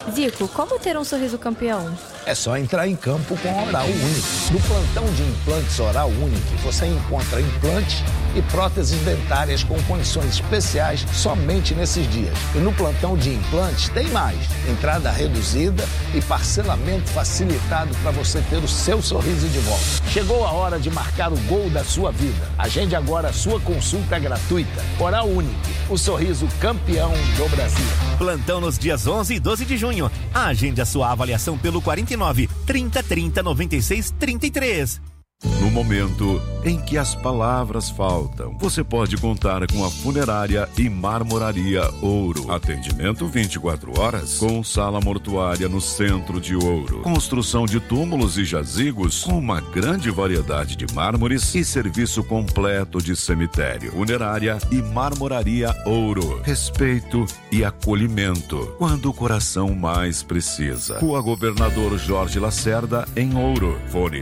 Zico, como ter um sorriso campeão? É só entrar em campo com a Oral Unique. No plantão de implantes Oral Unique, você encontra implantes e próteses dentárias com condições especiais somente nesses dias. E no plantão de implantes tem mais. Entrada reduzida e parcelamento facilitado para você ter o seu sorriso de volta. Chegou a hora de marcar o gol da sua vida. Agende agora a sua consulta gratuita. Oral Unique, o sorriso campeão do Brasil. Plantão nos dias 11 e 12 de junho. Agende a sua avaliação pelo 49 30 30 96 33. No momento em que as palavras faltam, você pode contar com a Funerária e Marmoraria Ouro. Atendimento 24 horas, com sala mortuária no centro de Ouro. Construção de túmulos e jazigos com uma grande variedade de mármores e serviço completo de cemitério. Funerária e Marmoraria Ouro. Respeito e acolhimento quando o coração mais precisa. Rua Governador Jorge Lacerda, em Ouro. Fone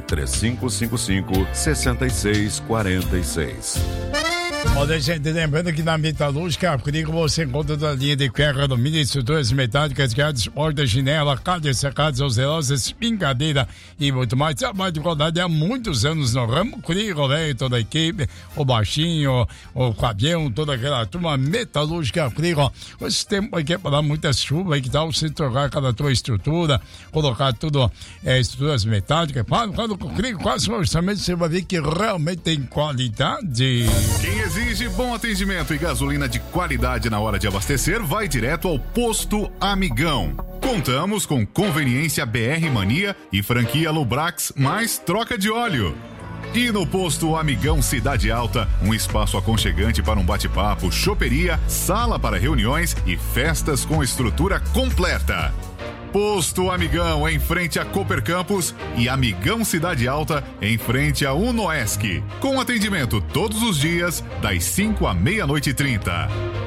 3555-6646. Olha, gente, lembrando que na Metalúrgica Acrílico você encontra toda a linha de ferro, alumínio, estruturas metálicas, grades, portas, chinela, calhas, secadas, ozelosas, espingadeira e muito mais. Trabalho de qualidade há muitos anos no ramo. Acrílico, velho, toda a equipe, o baixinho, o Fabião, toda aquela turma Metalúrgica Acrílico. Esse tempo aqui é para dar muita chuva, que tal você trocar cada tua estrutura, colocar tudo, estruturas metálicas. Quando o Acrílico, quase no orçamento, você vai ver que realmente tem qualidade. Quem exige bom atendimento e gasolina de qualidade na hora de abastecer, vai direto ao Posto Amigão. Contamos com conveniência BR Mania e franquia Lubrax mais troca de óleo. E no Posto Amigão Cidade Alta, um espaço aconchegante para um bate-papo, choperia, sala para reuniões e festas com estrutura completa. Posto Amigão, em frente a Cooper Campus, e Amigão Cidade Alta, em frente a Unoesc. Com atendimento todos os dias, das 5 à meia-noite e 30.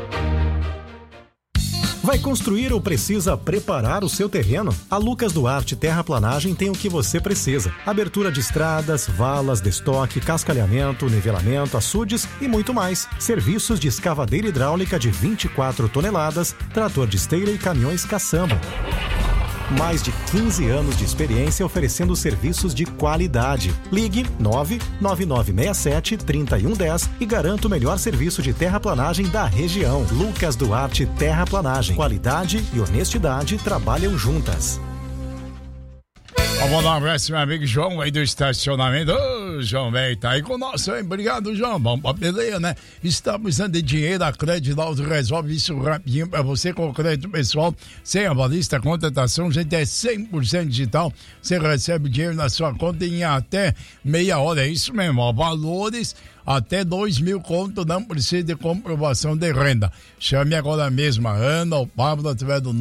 Vai construir ou precisa preparar o seu terreno? A Lucas Duarte Terraplanagem tem o que você precisa. Abertura de estradas, valas, destoque, cascalhamento, nivelamento, açudes e muito mais. Serviços de escavadeira hidráulica de 24 toneladas, trator de esteira e caminhões caçamba. Mais de 15 anos de experiência oferecendo serviços de qualidade. Ligue 99967-3110 e garanta o melhor serviço de terraplanagem da região. Lucas Duarte Terraplanagem. Qualidade e honestidade trabalham juntas. Vamos dar um abraço, meu amigo João aí do estacionamento. Ô, João, velho, tá aí com nós, hein? Obrigado, João. Vamos pra peleia, né? Está precisando de dinheiro, a Crédito resolve isso rapidinho pra você com o crédito pessoal, sem avalista, contratação, gente, é 100% digital. Você recebe dinheiro na sua conta em até meia hora, é isso mesmo, ó, valores até 2.000 conto, não precisa de comprovação de renda. Chame agora mesmo a Ana ou Pablo através do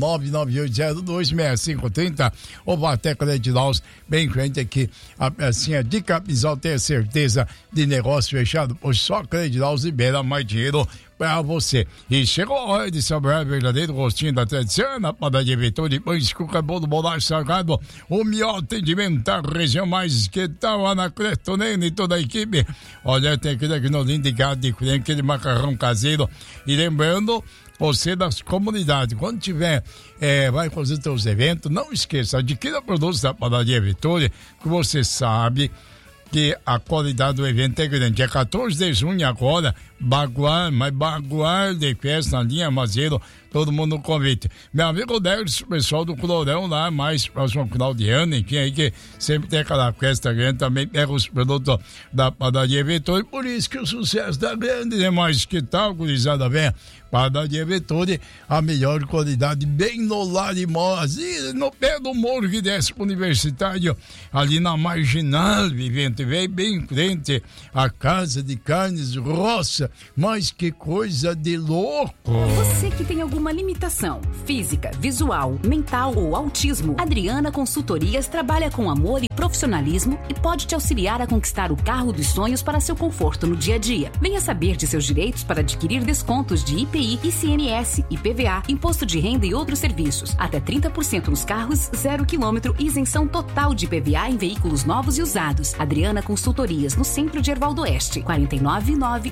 998026530 ou vá até Crédito bem frente aqui, a pecinha de Capizal, tenha certeza de negócio fechado, pois só Crédito libera mais dinheiro para você. E chegou a hora de saborear o verdadeiro gostinho da tradição na padaria Vitor de pães, cuca, bolo, bolacha, salgado, o melhor atendimento da região mais que tal na Cretonene e toda a equipe. Olha, tem aquele agnolinho de gado de creme, aquele macarrão caseiro. E lembrando, você das comunidades, quando tiver, vai fazer seus eventos, não esqueça, adquira produtos da padaria Vitória, que você sabe que a qualidade do evento é grande. Dia 14 de junho agora, bagual de festa na linha Mazeiro, todo mundo convite. Meu amigo Derson, pessoal do Colorão lá, mais próximo ao final de ano, enfim, aí que sempre tem aquela festa grande, também pega os produtos da padaria Vitória, e por isso que o sucesso tá grande, né? Mas que tal, gurizada, venha, padaria Vitória, a melhor qualidade, bem no Larimós, e no pé do morro que desce pro Universitário, ali na Marginal, vivente, vem bem em frente à Casa de Carnes Roça, mas que coisa de louco! Você que tem alguma limitação física, visual, mental ou autismo, Adriana Consultorias trabalha com amor e profissionalismo e pode te auxiliar a conquistar o carro dos sonhos para seu conforto no dia a dia. Venha saber de seus direitos para adquirir descontos de IPI, ICMS, IPVA, Imposto de Renda e outros serviços. Até 30% nos carros 0 km e isenção total de IPVA em veículos novos e usados. Adriana Consultorias, no centro de Ervaldo Oeste. 499-81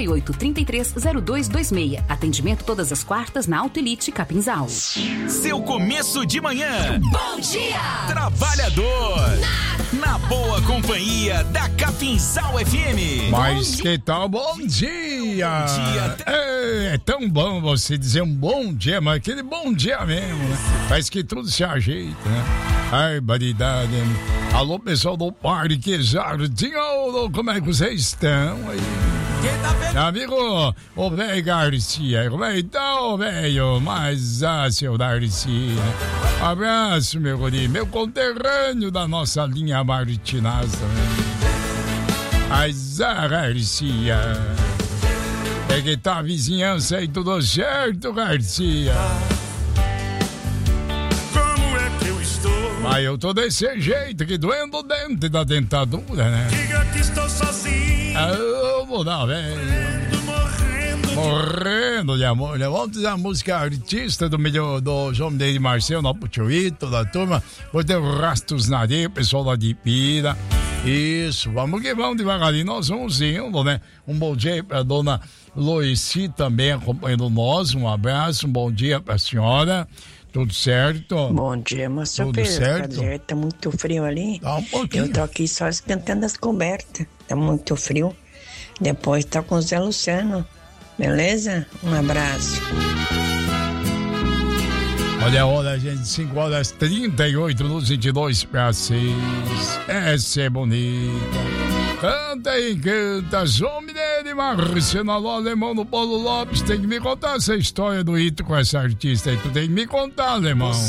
998330226. Atendimento todas as quartas na Auto Elite Capinzal. Seu começo de manhã. Bom dia! Trabalhador. Na boa companhia da Capinzal FM. Mas que tal bom dia? Bom dia. É tão bom você dizer um bom dia, mas aquele bom dia mesmo, né? Faz que tudo se ajeita, né? Ai, baridade. Alô, pessoal do Parque Jardim Ouro, como é que vocês estão aí? Amigo, o velho Garcia, como é que tá, velho? Mas, seu Garcia, abraço, meu guri, meu conterrâneo da nossa linha Martinaz também. Mas, Garcia, é que tá a vizinhança aí tudo certo, Garcia? Como é que eu estou? Mas eu tô desse jeito, que doendo o dente da dentadura, né? Diga que estou sozinho. Eu vou dar, velho. Morrendo de amor, né? Vamos dizer a música artista do João Mendes Marcel, no Puchuito, da turma. Vou ter o Rastos Nari, pessoal lá de Pira. Isso, vamos que vamos devagarinho. Nós vamos indo, né? Um bom dia pra dona Loici também acompanhando nós. Um abraço, um bom dia pra senhora. Tudo certo? Bom dia, moço Tudo Pedro. certo? Tá muito frio ali. Tá um pouquinho. Eu tô aqui só esquentando as cobertas. Tá muito frio. Depois tá com o Zé Luciano. Beleza? Um abraço. Olha a hora, gente. 5h38, 22 para 6. Essa é bonita. Canta e canta. João Mineiro e Marciano Alemão no Paulo Lopes. Tem que me contar essa história do hito com essa artista aí. Tu tem que me contar, Alemão.